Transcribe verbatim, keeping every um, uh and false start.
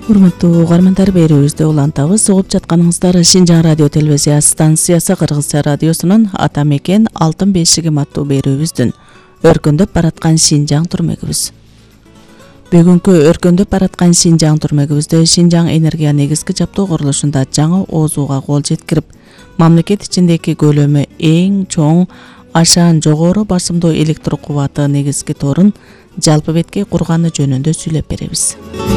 Урматтуу угармандар, берүүбүздү улантабыз. Угуп жатканыңыздар Шинжаң радио телевизия станциясы Кыргызча радиосунун Ата мекен алтын бешигим аттуу берүүбүздүн өркөндөп бараткан Шинжаң турмегибиз. Бүгүнкү өркөндөп бараткан Шинжаң турмегибизде Шинжаң энергия негизги жаптоо курулушунда жаңы оозууга кол жеткирип, мамлекет ичиндеги көлөмү эң чоң ашаан жогору басымдуу электр кубаты негизги торун жалпы бетке курганы жөнүндө сүйлөп беребиз.